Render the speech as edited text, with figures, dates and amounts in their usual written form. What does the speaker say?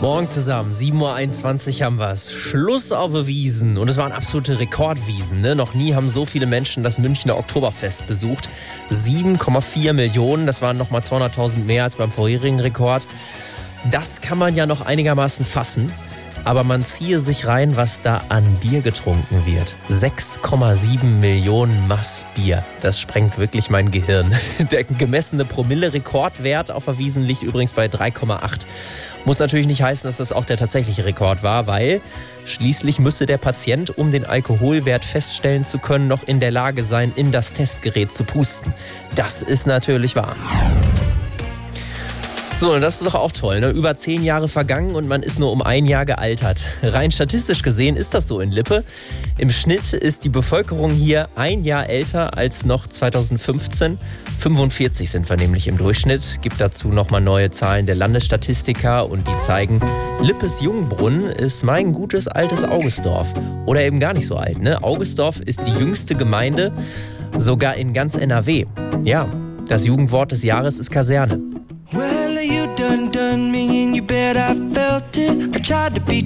Morgen zusammen, 7.21 Uhr haben wir es. Schluss auf der Wiesn. Und es waren absolute Rekordwiesen. Ne? Noch nie haben so viele Menschen das Münchner Oktoberfest besucht. 7,4 Millionen, das waren nochmal 200.000 mehr als beim vorherigen Rekord. Das kann man ja noch einigermaßen fassen. Aber man ziehe sich rein, was da an Bier getrunken wird. 6,7 Millionen Maß Bier. Das sprengt wirklich mein Gehirn. Der gemessene Promille-Rekordwert auf der Wiesn liegt übrigens bei 3,8. Muss natürlich nicht heißen, dass das auch der tatsächliche Rekord war, weil schließlich müsse der Patient, um den Alkoholwert feststellen zu können, noch in der Lage sein, in das Testgerät zu pusten. Das ist natürlich wahr. So, und das ist doch auch toll, ne? Über 10 Jahre vergangen und man ist nur um 1 Jahr gealtert. Rein statistisch gesehen ist das so in Lippe. Im Schnitt ist die Bevölkerung hier 1 Jahr älter als noch 2015. 45 sind wir nämlich im Durchschnitt. Gibt dazu nochmal neue Zahlen der Landesstatistiker und die zeigen, Lippes Jungbrunnen ist mein gutes altes Augustdorf. Oder eben gar nicht so alt, ne? Augustdorf ist die jüngste Gemeinde, sogar in ganz NRW. Ja, das Jugendwort des Jahres ist Kaserne. Well, you done me and you bet I felt it. I tried to be